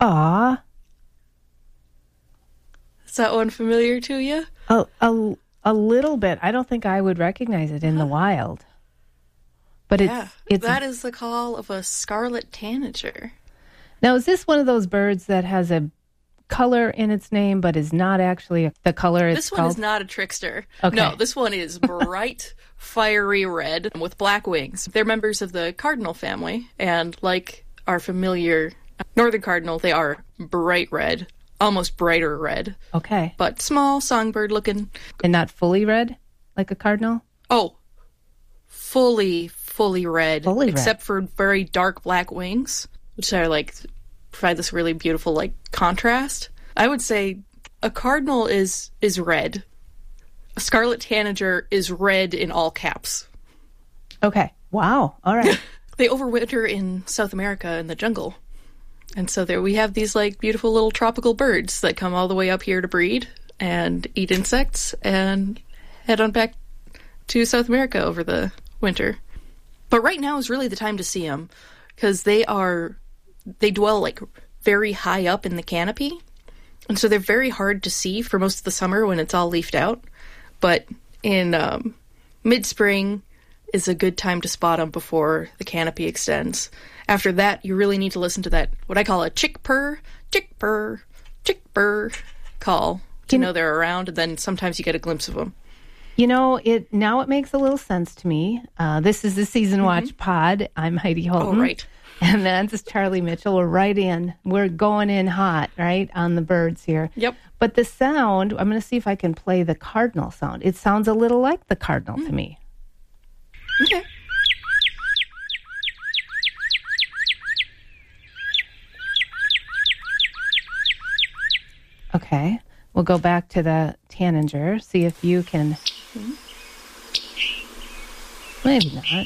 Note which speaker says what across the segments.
Speaker 1: Aw.
Speaker 2: Is that one familiar to you?
Speaker 1: A little bit. I don't think I would recognize it in the wild. But it's
Speaker 2: that is the call of a scarlet tanager.
Speaker 1: Now, is this one of those birds that has a color in its name, but is not actually the color it's
Speaker 2: called? This one is not a trickster.
Speaker 1: Okay.
Speaker 2: No, this one is bright, fiery red with black wings. They're members of the cardinal family, and like our familiar northern cardinal, they are bright red, almost brighter red.
Speaker 1: Okay.
Speaker 2: But small, songbird looking.
Speaker 1: And not fully red, like a cardinal?
Speaker 2: Oh, fully red.
Speaker 1: Fully
Speaker 2: except
Speaker 1: red.
Speaker 2: for very dark black wings, which are like provide this really beautiful like contrast. I would say a cardinal is red. A scarlet tanager is red in all caps.
Speaker 1: Okay. Wow. All right.
Speaker 2: They overwinter in South America in the jungle. And so there we have these like beautiful little tropical birds that come all the way up here to breed and eat insects and head on back to South America over the winter. But right now is really the time to see them because they dwell like very high up in the canopy. And so they're very hard to see for most of the summer when it's all leafed out. But in mid-spring is a good time to spot them before the canopy extends. After that, you really need to listen to that, what I call a chick purr, chick purr, chick purr call to know they're around. And then sometimes you get a glimpse of them.
Speaker 1: You know, it makes a little sense to me. This is the Season Watch Pod. I'm Heidi Holton.
Speaker 2: Oh, right.
Speaker 1: And that's Charlie Mitchell. We're right in. We're going in hot, right, on the birds here.
Speaker 2: Yep.
Speaker 1: But the sound, I'm going to see if I can play the cardinal sound. It sounds a little like the cardinal to me.
Speaker 2: Okay.
Speaker 1: Okay. We'll go back to the tanager, see if you can... Maybe not.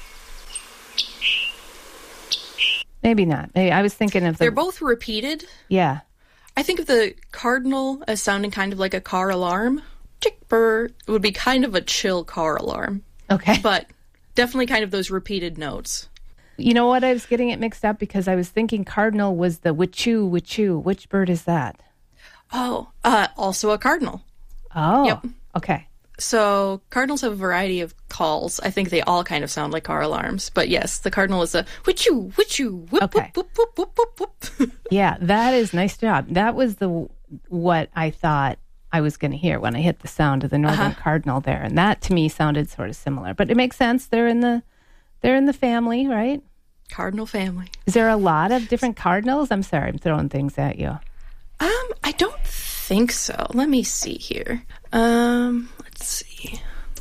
Speaker 1: Maybe not. Maybe I was thinking of
Speaker 2: They're both repeated.
Speaker 1: Yeah.
Speaker 2: I think of the cardinal as sounding kind of like a car alarm. Chick purr would be kind of a chill car alarm.
Speaker 1: Okay.
Speaker 2: But definitely kind of those repeated notes.
Speaker 1: You know what? I was getting it mixed up because I was thinking cardinal was the wichu, wichu. Which bird is that?
Speaker 2: Oh, also a cardinal.
Speaker 1: Oh.
Speaker 2: Yep.
Speaker 1: Okay.
Speaker 2: So cardinals have a variety of calls. I think they all kind of sound like car alarms. But yes, the cardinal is a wichu, wichu, whoop,
Speaker 1: okay.
Speaker 2: whoop, whoop, whoop, whoop, whoop, whoop.
Speaker 1: Yeah, that is nice job. That was what I thought I was going to hear when I hit the sound of the northern cardinal there. And that to me sounded sort of similar. But it makes sense. They're in the family, right?
Speaker 2: Cardinal family.
Speaker 1: Is there a lot of different cardinals? I'm sorry, I'm throwing things at you.
Speaker 2: I don't think so. Let me see here. Let's see.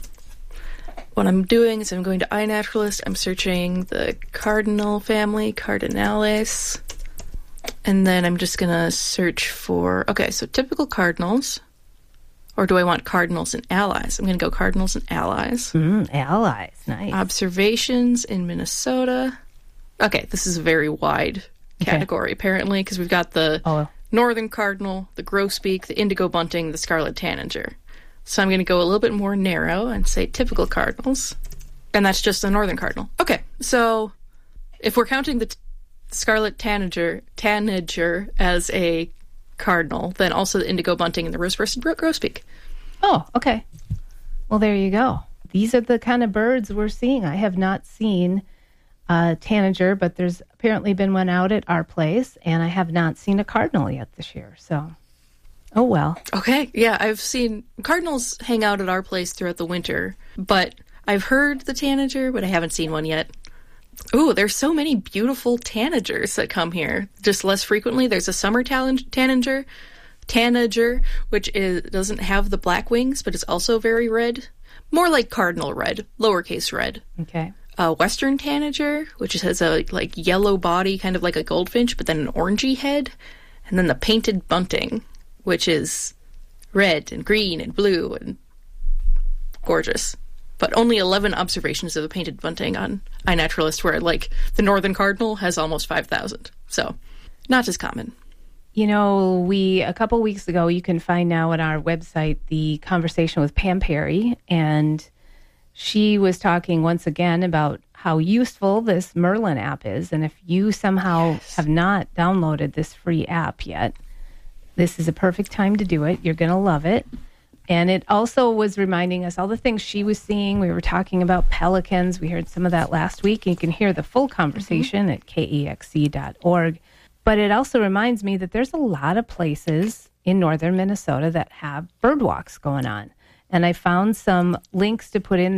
Speaker 2: What I'm doing is I'm going to iNaturalist. I'm searching the cardinal family, Cardinales. And then I'm just going to search for... Okay, so typical cardinals. Or do I want cardinals and allies? I'm going to go cardinals and allies.
Speaker 1: Allies, nice.
Speaker 2: Observations in Minnesota. Okay, this is a very wide category, apparently, because we've got the northern cardinal, the grosbeak, the indigo bunting, the scarlet tanager. So I'm going to go a little bit more narrow and say typical cardinals. And that's just the northern cardinal. Okay, so if we're counting the scarlet tanager as a cardinal, then also the indigo bunting and the rose-breasted grosbeak.
Speaker 1: Oh, okay. Well, there you go. These are the kind of birds we're seeing. I have not seen a tanager, but there's apparently been one out at our place, and I have not seen a cardinal yet this year. So, oh well.
Speaker 2: Okay, yeah, I've seen cardinals hang out at our place throughout the winter, but I've heard the tanager, but I haven't seen one yet. Ooh, there's so many beautiful tanagers that come here. Just less frequently. There's a summer tanager, which doesn't have the black wings, but is also very red. More like cardinal red, lowercase red.
Speaker 1: Okay.
Speaker 2: Western tanager, which has a like yellow body, kind of like a goldfinch, but then an orangey head. And then the painted bunting, which is red and green and blue and gorgeous. But only 11 observations of the painted bunting on iNaturalist, where like the northern cardinal has almost 5,000. So not as common.
Speaker 1: You know, a couple weeks ago, you can find now on our website the conversation with Pam Perry, and she was talking once again about how useful this Merlin app is. And if you somehow have not downloaded this free app yet, this is a perfect time to do it. You're going to love it. And it also was reminding us all the things she was seeing. We were talking about pelicans. We heard some of that last week. You can hear the full conversation at kexc.org. But it also reminds me that there's a lot of places in northern Minnesota that have bird walks going on. And I found some links to put in